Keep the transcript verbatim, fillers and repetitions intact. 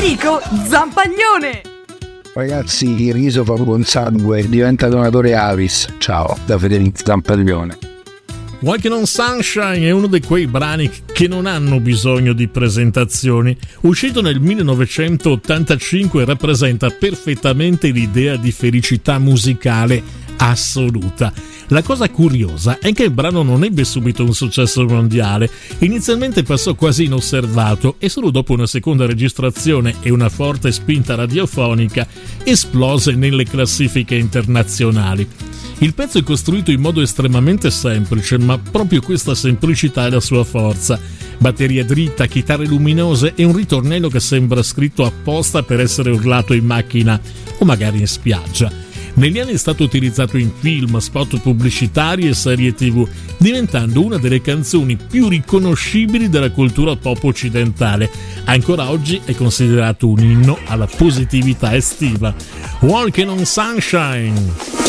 Federico Zampaglione. Ragazzi, il riso fa buon sangue, diventa donatore Avis. Ciao, da Federico Zampaglione. Walking on Sunshine è uno di quei brani che non hanno bisogno di presentazioni. Uscito nel millenovecentottantacinque, rappresenta perfettamente l'idea di felicità musicale assoluta. La cosa curiosa è che il brano non ebbe subito un successo mondiale. Inizialmente passò quasi inosservato e solo dopo una seconda registrazione e una forte spinta radiofonica esplose nelle classifiche internazionali. Il pezzo è costruito in modo estremamente semplice, ma proprio questa semplicità è la sua forza. Batteria dritta, chitarre luminose e un ritornello che sembra scritto apposta per essere urlato in macchina o magari in spiaggia. Negli anni è stato utilizzato in film, spot pubblicitari e serie tivù, diventando una delle canzoni più riconoscibili della cultura pop occidentale. Ancora oggi è considerato un inno alla positività estiva. Walking on Sunshine.